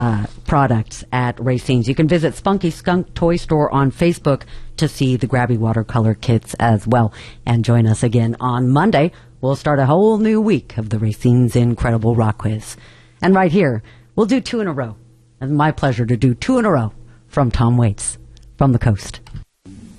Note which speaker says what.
Speaker 1: products at Racine's. You can visit Spunky Skunk Toy Store on Facebook to see the Grabby watercolor kits as well. And join us again on Monday. We'll start a whole new week of the Racine's Incredible Rock Quiz. And right here, we'll do 2 in a row. It's my pleasure to do 2 in a row from Tom Waits from the coast.